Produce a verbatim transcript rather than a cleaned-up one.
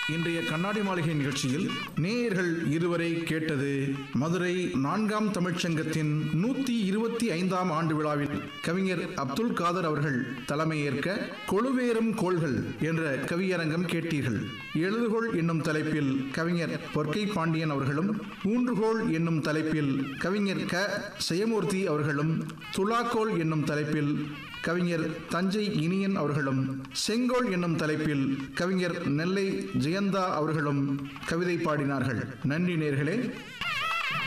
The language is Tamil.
இன்றைய கண்ணாடி மாளிகை நிகழ்ச்சியில் நேயர்கள் இதுவரை கேட்டது மதுரை நான்காம் தமிழ்ச்சங்கத்தின் நூத்தி இருபத்தி ஐந்தாம் ஆண்டு விழாவில் கவிஞர் அப்துல் காதர் அவர்கள் தலைமையேற்க கொழுவேறும் கோள்கள் என்ற கவியரங்கம் கேட்டீர்கள். எழுதுகோள் என்னும் தலைப்பில் கவிஞர் பொற்கை பாண்டியன் அவர்களும், ஊன்றுகோள் என்னும் தலைப்பில் கவிஞர் க செயமூர்த்தி அவர்களும், துலாக்கோள் என்னும் தலைப்பில் கவிஞர் தஞ்சை இனியன் அவர்களும், செங்கோல் என்னும் தலைப்பில் கவிஞர் நெல்லை ஜெயந்தா அவர்களும் கவிதை பாடினார்கள். நன்றி நேயர்களே.